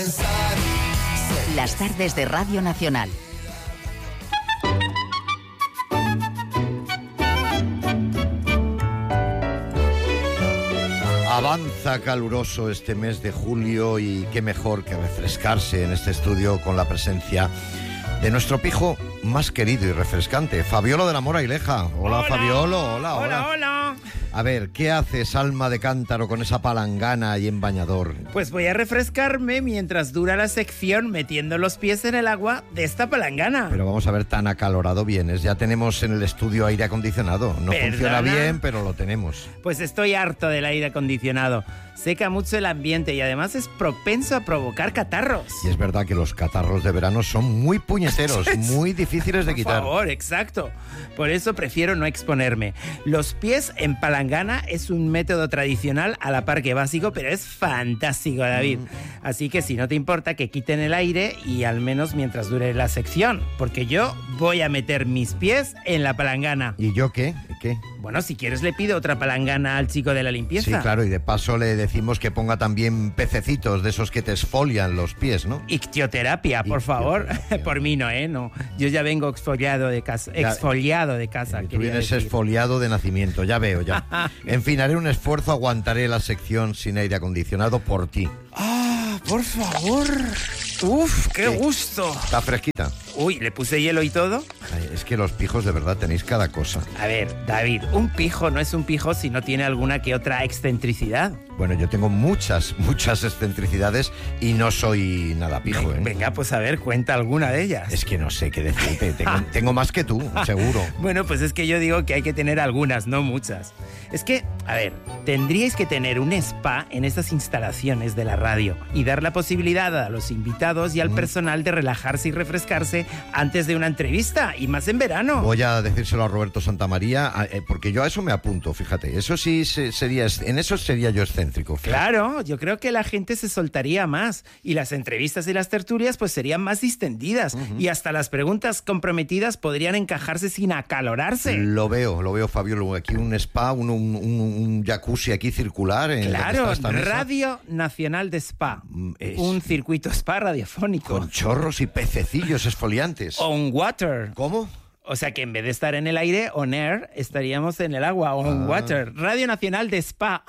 pensar. Las tardes de Radio Nacional. Avanza caluroso este mes de julio y qué mejor que refrescarse en este estudio con la presencia de nuestro pijo más querido y refrescante, Fabiolo de la Mora y Leja. Hola, Fabiolo, hola. A ver, ¿qué haces, alma de cántaro, con esa palangana ahí en bañador? Pues voy a refrescarme mientras dura la sección metiendo los pies en el agua de esta palangana. Pero vamos a ver, tan acalorado vienes. Ya tenemos en el estudio aire acondicionado. No funciona bien, pero lo tenemos. Pues estoy harto del aire acondicionado. Seca mucho el ambiente y además es propenso a provocar catarros. Y es verdad que los catarros de verano son muy puñeteros, muy difíciles de quitar. Por favor, exacto. Por eso prefiero no exponerme. Los pies en palangana es un método tradicional a la par que básico, pero es fantástico, David. Así que si no te importa, que quiten el aire y al menos mientras dure la sección, porque yo voy a meter mis pies en la palangana. ¿Y yo qué? ¿Qué? Bueno, si quieres le pido otra palangana al chico de la limpieza. Sí, claro, y de paso le decimos que ponga también pececitos de esos que te esfolian los pies, ¿no? Ictioterapia, por favor. Por mí no, no. Yo ya vengo exfoliado de casa. Tú vienes esfoliado de nacimiento, ya veo, ya. En fin, haré un esfuerzo, aguantaré la sección sin aire acondicionado por ti. ¡Ah, por favor! ¡Uf, qué gusto! ¿Está fresquita? Uy, ¿le puse hielo y todo? Ay, es que los pijos de verdad tenéis cada cosa. A ver, David, un pijo no es un pijo si no tiene alguna que otra excentricidad. Bueno, yo tengo muchas excentricidades y no soy nada pijo, ¿eh? Venga, pues a ver, cuenta alguna de ellas. Es que no sé qué decirte, tengo más que tú, seguro. Bueno, pues es que yo digo que hay que tener algunas, no muchas. Es que, a ver, tendríais que tener un spa en estas instalaciones de la radio y dar la posibilidad a los invitados y al personal de relajarse y refrescarse antes de una entrevista, y más en verano. Voy a decírselo a Roberto Santamaría, porque yo a eso me apunto, fíjate. Eso sí en eso sería yo excéntrico. Fíjate. Claro, yo creo que la gente se soltaría más y las entrevistas y las tertulias pues serían más distendidas y hasta las preguntas comprometidas podrían encajarse sin acalorarse. Lo veo, Fabio. Aquí un spa, un jacuzzi aquí circular. Claro, Radio Nacional de Spa. Un circuito spa radiofónico. Con chorros y pececillos esfoliantes. On water. ¿Cómo? O sea que en vez de estar en el aire, on air, estaríamos en el agua, on water. Radio Nacional de Spa.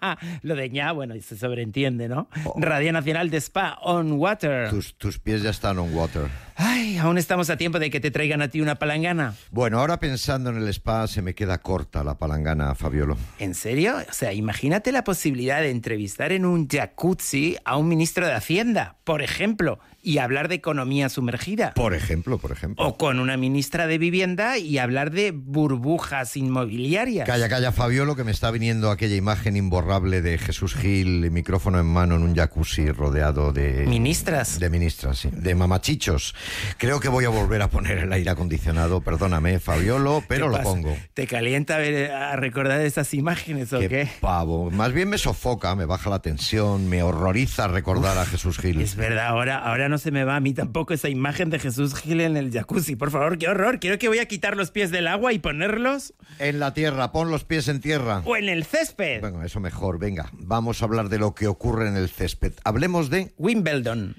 Lo de ña, bueno, se sobreentiende, ¿no? Radio Nacional de Spa, on water. Tus pies ya están on water. Ay, aún estamos a tiempo de que te traigan a ti una palangana. Bueno, ahora pensando en el spa, se me queda corta la palangana, Fabiolo. ¿En serio? O sea, imagínate la posibilidad de entrevistar en un jacuzzi a un ministro de Hacienda, por ejemplo, y hablar de economía sumergida. Por ejemplo. O con una ministra de Vivienda y hablar de burbujas inmobiliarias. Calla, Fabiolo, que me está viniendo aquella imagen imborrable de Jesús Gil, micrófono en mano, en un jacuzzi rodeado de... ¿Ministras? De ministras, sí. De mamachichos. Creo que voy a volver a poner el aire acondicionado. Perdóname, Fabiolo, pero lo pongo. ¿Te calienta a recordar esas imágenes o qué? Qué pavo. Más bien me sofoca, me baja la tensión, me horroriza recordar a Jesús Gil. Es verdad, ahora no se me va a mí tampoco esa imagen de Jesús Gil en el jacuzzi. Por favor, qué horror. Creo que voy a quitar los pies del agua y ponerlos... En la tierra, pon los pies en tierra. O en el césped. Bueno, eso mejor. Venga, vamos a hablar de lo que ocurre en el césped. Hablemos de... Wimbledon.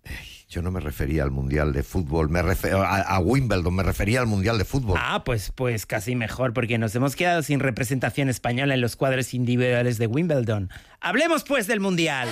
Yo no me refería al Mundial de Fútbol, a Wimbledon, me refería al Mundial de Fútbol. Ah, pues casi mejor, porque nos hemos quedado sin representación española en los cuadros individuales de Wimbledon. Hablemos pues del Mundial.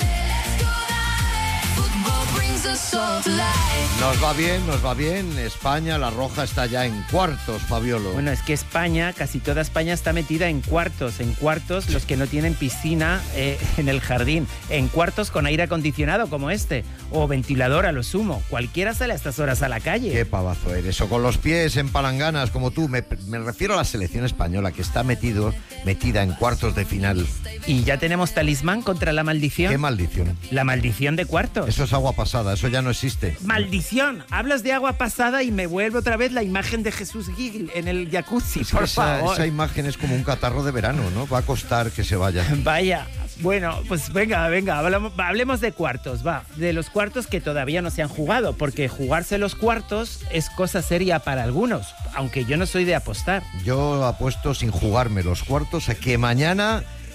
Nos va bien. España, la roja, está ya en cuartos, Fabiolo. Bueno, es que España, casi toda España está metida en cuartos. En cuartos los que no tienen piscina en el jardín. En cuartos con aire acondicionado como este. O ventilador a lo sumo. Cualquiera sale a estas horas a la calle. Qué pavazo eres. O con los pies en palanganas como tú. Me refiero a la selección española que está metida en cuartos de final. ¿Y ya tenemos talismán contra la maldición? ¿Qué maldición? La maldición de cuartos. Eso es agua pasada, eso ya no existe. ¡Maldición! Hablas de agua pasada y me vuelve otra vez la imagen de Jesús Gil en el jacuzzi, por favor. Esa imagen es como un catarro de verano, ¿no? Va a costar que se vaya. Vaya. Bueno, pues venga, hablemos de cuartos, va. De los cuartos que todavía no se han jugado, porque jugarse los cuartos es cosa seria para algunos, aunque yo no soy de apostar. Yo apuesto sin jugarme los cuartos a que mañana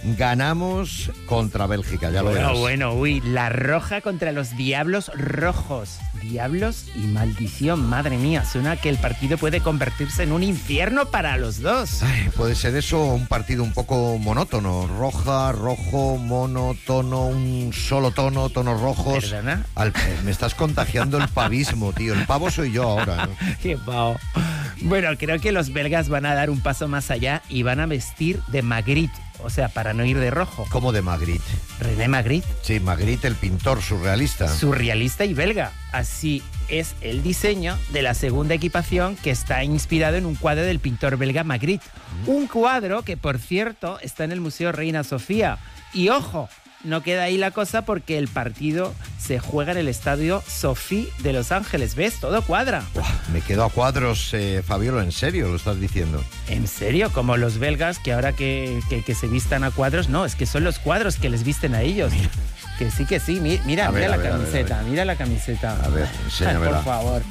Ganamos contra Bélgica, ya lo verás. Bueno, la roja contra los Diablos Rojos. Diablos y maldición, madre mía. Suena que el partido puede convertirse en un infierno para los dos. Ay, puede ser eso un partido un poco monótono. Roja, rojo, mono, tono, un solo tono, tonos rojos. ¿Perdona? Me estás contagiando el pavismo, tío. El pavo soy yo ahora, ¿no? Qué pavo. Bueno, creo que los belgas van a dar un paso más allá y van a vestir de Magritte. O sea, para no ir de rojo. ¿Cómo de Magritte? René Magritte. Sí, Magritte, el pintor surrealista. Surrealista y belga. Así es el diseño de la segunda equipación, que está inspirado en un cuadro del pintor belga Magritte. Un cuadro que, por cierto, está en el Museo Reina Sofía. Y ojo, no queda ahí la cosa, porque el partido se juega en el Estadio Sophie de Los Ángeles. ¿Ves? Todo cuadra. Uah, me quedo a cuadros, Fabiolo, ¿en serio lo estás diciendo? ¿En serio? Como los belgas, que ahora que se vistan a cuadros, no, es que son los cuadros que les visten a ellos. Que sí, mira la camiseta, mira la camiseta. A ver, enséñamela. Por favor.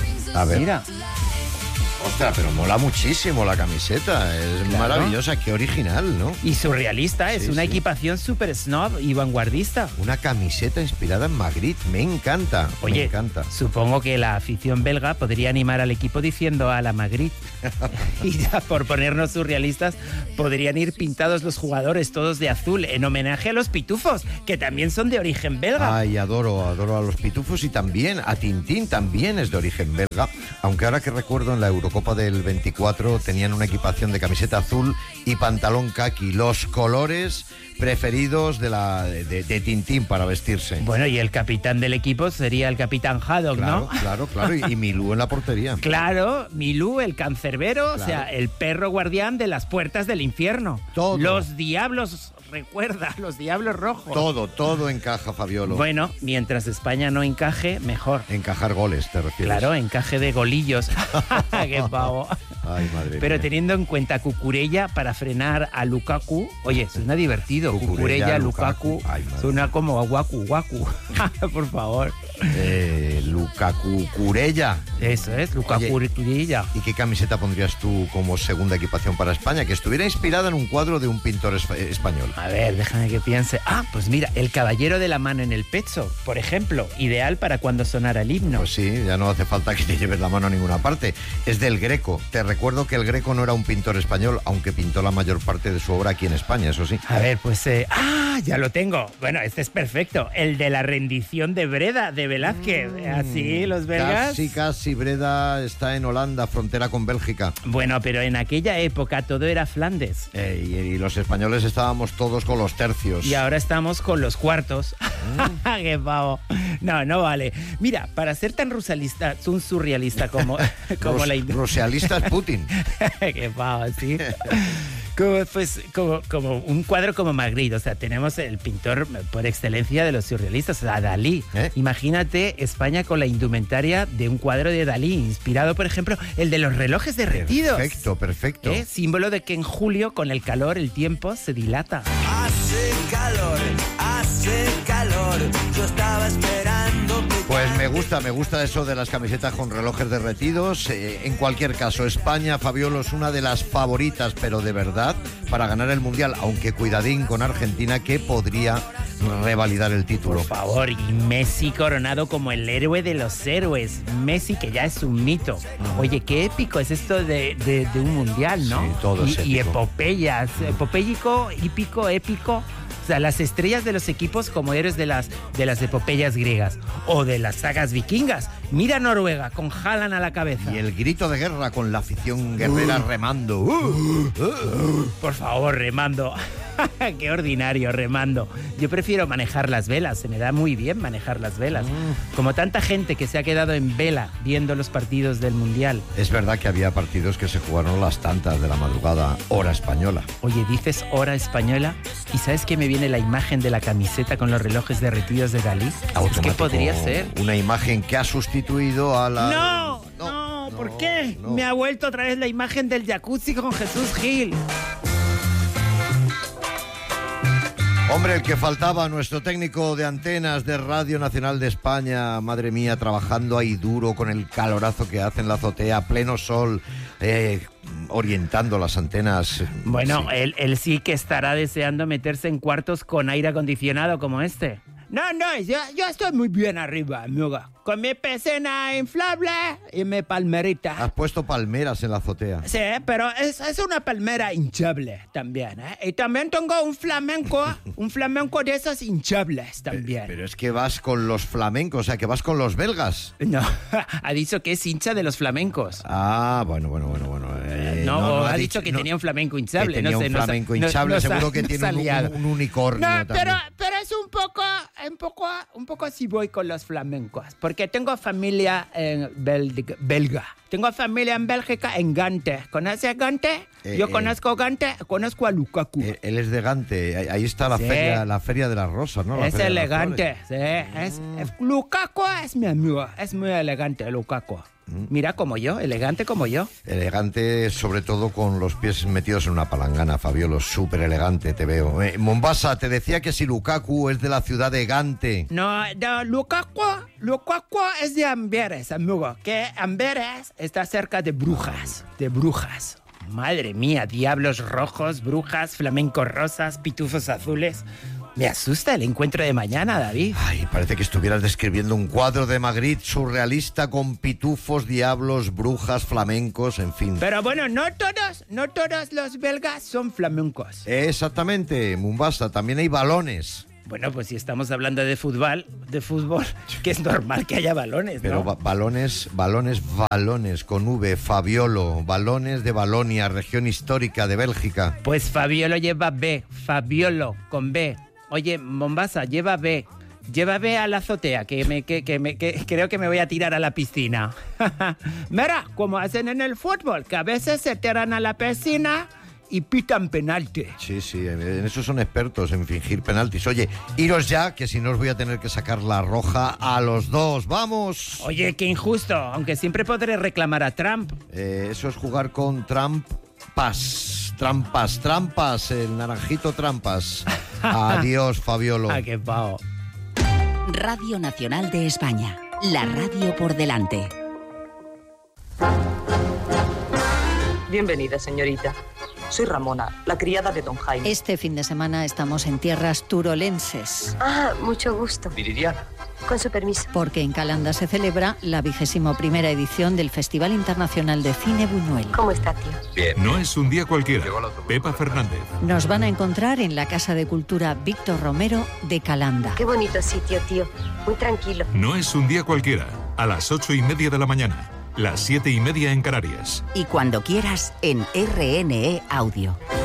A ver. Mira. Ostras, pero mola muchísimo la camiseta. Es maravillosa, qué original, ¿no? Y surrealista, es una equipación súper snob y vanguardista. Una camiseta inspirada en Magritte, me encanta. Oye, me encanta. Supongo que la afición belga podría animar al equipo diciendo a la Magritte. Y ya por ponernos surrealistas, podrían ir pintados los jugadores todos de azul en homenaje a los pitufos, que también son de origen belga. Ay, adoro a los pitufos, y también a Tintín, también es de origen belga. Aunque ahora que recuerdo, en la Eurocopa del 24 tenían una equipación de camiseta azul y pantalón caqui, los colores preferidos de Tintín para vestirse. Bueno, y el capitán del equipo sería el capitán Haddock, claro, ¿no? Claro, y Milú en la portería. Claro, Milú, el cancerbero, Claro. o sea, el perro guardián de las puertas del infierno. Todo. Los diablos, recuerda, los diablos rojos. Todo encaja, Fabiolo. Bueno, mientras España no encaje, mejor. Encajar goles, ¿te refieres? Claro, encaje de golillos. ¡Qué pavo! Ay, madre Pero mía. teniendo en cuenta Cucurella para frenar a Lukaku, oye, suena divertido. Cucurella, Lukaku, Ay, madre. suena como a Waku. Por favor. Lukaku Curella. Eso es, Lukaku Cucurella. ¿Y qué camiseta pondrías tú como segunda equipación para España? Que estuviera inspirada en un cuadro de un pintor español. A ver, déjame que piense. Ah, pues mira, el caballero de la mano en el pecho, por ejemplo, ideal para cuando sonara el himno. Pues sí, ya no hace falta que te lleves la mano a ninguna parte. Es del Greco. Te recuerdo que el Greco no era un pintor español, aunque pintó la mayor parte de su obra aquí en España, eso sí. A ver, pues... ya lo tengo. Bueno, este es perfecto. El de la rendición de Breda, de Velázquez. Así, los belgas... Casi, Breda está en Holanda, frontera con Bélgica. Bueno, pero en aquella época todo era Flandes. Y los españoles estábamos todos con los tercios. Y ahora estamos con los cuartos. ¡Qué pavo! No vale. Mira, para ser tan rusalista, un surrealista como la... Rusialista es Putin. ¡Qué pavo, sí! Como un cuadro como Magritte, o sea, tenemos el pintor por excelencia de los surrealistas, o sea, Dalí. Imagínate España con la indumentaria de un cuadro de Dalí, inspirado, por ejemplo, el de los relojes derretidos. Perfecto. Símbolo de que en julio, con el calor, el tiempo se dilata. Hace calor, yo estaba esperando que... Pues me gusta eso de las camisetas con relojes derretidos. En cualquier caso, España, Fabiolo, es una de las favoritas, pero de verdad, para ganar el Mundial, aunque cuidadín con Argentina, que podría revalidar el título. Por favor, y Messi coronado como el héroe de los héroes. Messi, que ya es un mito. Oye, qué épico es esto de un Mundial, ¿no? Sí, todo es Y épico. epopeyas, epopéyico, hípico, épico. O sea, las estrellas de los equipos como héroes de las epopeyas griegas o de las sagas vikingas. Mira Noruega con Haaland a la cabeza. Y el grito de guerra con la afición guerrera remando. Por favor, remando. Qué ordinario, remando. Yo prefiero manejar las velas, se me da muy bien manejar las velas. Como tanta gente que se ha quedado en vela viendo los partidos del Mundial. Es verdad que había partidos que se jugaron a las tantas de la madrugada, hora española. Oye, dices hora española y ¿sabes qué me viene la imagen de la camiseta con los relojes derretidos de Dalí? Es que Automático, podría ser. una imagen que ha sustituido a la... No, ¿por qué? no. Me ha vuelto otra vez la imagen del jacuzzi con Jesús Gil. Hombre, el que faltaba, nuestro técnico de antenas de Radio Nacional de España, madre mía, trabajando ahí duro con el calorazo que hace en la azotea, pleno sol, orientando las antenas. Bueno, Sí. él sí que estará deseando meterse en cuartos con aire acondicionado como este. No, yo estoy muy bien arriba, amigo. Con mi piscina inflable y mi palmerita. Has puesto palmeras en la azotea. Sí, pero es una palmera hinchable también, ¿eh? Y también tengo un flamenco de esos hinchables también. Pero es que vas con los flamencos, o sea, que vas con los belgas. No, ha dicho que es hincha de los flamencos. Ah, bueno. No, ha dicho que tenía un flamenco hinchable. Que tenía un flamenco hinchable, seguro que tiene un unicornio No, también. pero es un poco así voy con los flamencos, porque tengo familia en belga. Tengo familia en Bélgica, en Gante. ¿Conoces Gante? Yo conozco Gante, conozco a Lukaku. Él es de Gante, ahí está la Sí. feria de las rosas, ¿no? La Es feria de las elegante, flores. sí. Lukaku es mi amigo, es muy elegante Lukaku. Mira, como yo, elegante como yo. Elegante, sobre todo con los pies metidos en una palangana, Fabiolo, súper elegante te veo. Mombasa, te decía que si Lukaku es de la ciudad de Gante. No, Lukaku es de Amberes, amigo, que Amberes está cerca de Brujas. Madre mía, diablos rojos, brujas, flamencos rosas, pitufos azules. Me asusta el encuentro de mañana, David. Ay, parece que estuvieras describiendo un cuadro de Magritte surrealista con pitufos, diablos, brujas, flamencos, en fin. Pero bueno, no todos los belgas son flamencos. Exactamente, Mombasa, también hay balones. Bueno, pues si estamos hablando de fútbol, que es normal que haya balones, ¿no? Pero balones con V, Fabiolo, balones de Valonia, región histórica de Bélgica. Pues Fabiolo lleva B, Fabiolo con B. Oye, Mombasa, lleva B. Lleva B a la azotea, que creo que me voy a tirar a la piscina. Mira, como hacen en el fútbol, que a veces se tiran a la piscina y pitan penalti. Sí, en eso son expertos, en fingir penaltis. Oye, iros ya, que si no os voy a tener que sacar la roja a los dos. ¡Vamos! Oye, qué injusto, aunque siempre podré reclamar a Trump. Eso es jugar con trampas, el naranjito trampas. Adiós, Fabiolo. Ah, qué pavo. Radio Nacional de España. La radio por delante. Bienvenida, señorita. Soy Ramona, la criada de don Jaime. Este fin de semana estamos en tierras turolenses, Ah, mucho gusto. Viridiana. Con su permiso. porque en Calanda se celebra la 21ª edición del Festival Internacional de Cine Buñuel. ¿Cómo está, tío? Bien. No es un día cualquiera. Pepa Fernández. Nos van a encontrar en la Casa de Cultura Víctor Romero de Calanda. Qué bonito sitio, tío. Muy tranquilo. No es un día cualquiera. A las 8:30 de la mañana. Las 7:30 en Canarias. Y cuando quieras en RNE Audio.